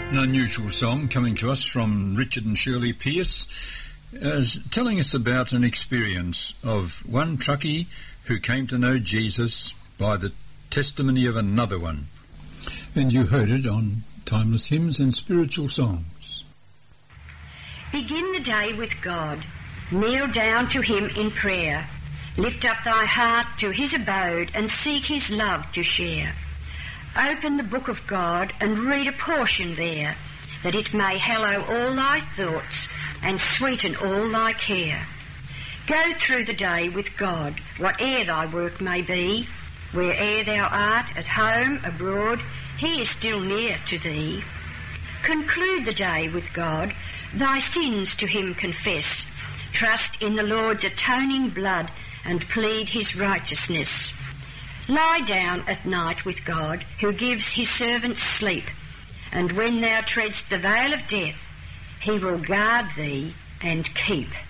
An unusual song coming to us from Richard and Shirley Pearce, telling us about an experience of one truckie who came to know Jesus by the testimony of another one. And you heard it on Timeless Hymns and Spiritual Songs. Begin the day with God. Kneel down to him in prayer. Lift up thy heart to his abode and seek his love to share. Open the book of God and read a portion there, that it may hallow all thy thoughts and sweeten all thy care. Go through the day with God, whate'er thy work may be. Where'er thou art, at home, abroad, he is still near to thee. Conclude the day with God, thy sins to him confess. Trust in the Lord's atoning blood and plead his righteousness. Lie down at night with God, who gives his servants sleep, and when thou treadst the vale of death, he will guard thee and keep.